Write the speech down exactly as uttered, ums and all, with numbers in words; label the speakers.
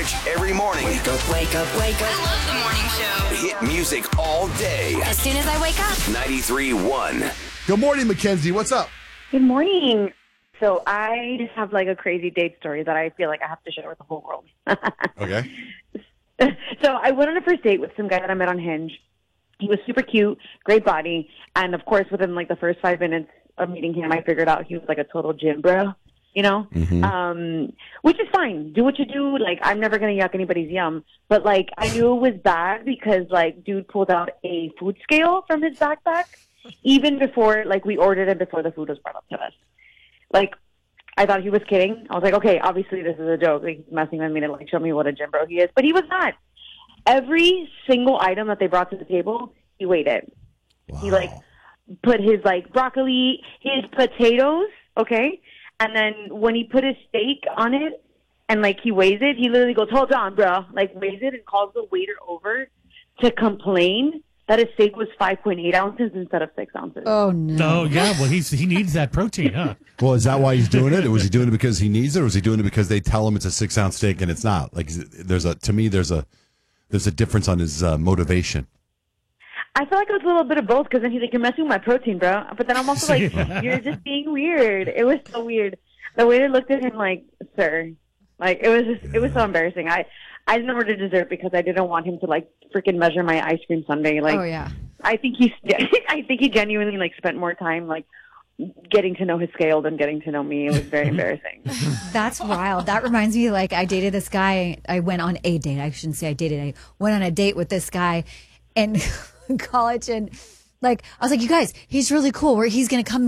Speaker 1: Rich every morning.
Speaker 2: Wake up, wake up, wake up.
Speaker 3: I love the morning show.
Speaker 1: Hit music all day.
Speaker 3: As soon as I wake up.
Speaker 1: ninety-three point one.
Speaker 4: Good morning, Mackenzie. What's up?
Speaker 5: Good morning. So I just have like a crazy date story that I feel like I have to share with the whole world.
Speaker 4: Okay.
Speaker 5: So I went on a first date with some guy that I met on Hinge. He was super cute, great body, and of course within like the first five minutes of meeting him, I figured out he was like a total gym bro, you know?
Speaker 4: Mm-hmm.
Speaker 5: Um, which is fine. Do what you do. Like, I'm never going to yuck anybody's yum. But like, I knew it was bad because like, dude pulled out a food scale from his backpack even before like we ordered it, before the food was brought up to us. Like, I thought he was kidding. I was like, okay, obviously this is a joke. Like, he's messing with me to like show me what a gym bro he is. But he was not. Every single item that they brought to the table, he weighed it.
Speaker 4: Wow.
Speaker 5: He like put his like broccoli, his potatoes, okay? And then when he put his steak on it and like he weighs it, he literally goes, hold on, bro. Like weighs it and calls the waiter over to complain that his steak was five point eight ounces instead of six ounces.
Speaker 6: Oh, no.
Speaker 7: Oh, yeah. Well, he's he needs that protein, huh?
Speaker 4: Well, is that why he's doing it? Or was he doing it because he needs it? Or was he doing it because they tell him it's a six ounce steak and it's not? Like, there's a, to me, there's a, there's a difference on his uh, motivation.
Speaker 5: I feel like it was a little bit of both because then he's like, you're messing with my protein, bro. But then I'm also like, you're just being weird. It was so weird. The waiter looked at him like, sir. Like, it was just, it was so embarrassing. I, I didn't order dessert because I didn't want him to, like, freaking measure my ice cream sundae. Like,
Speaker 6: Oh, yeah.
Speaker 5: I think he's, I think he genuinely, like, spent more time, like, getting to know his scale than getting to know me. It was very embarrassing.
Speaker 6: That's wild. That reminds me, like, I dated this guy. I went on a date. I shouldn't say I dated. I went on a date with this guy in college, and, like, I was like, you guys, he's really cool. Where he's going to come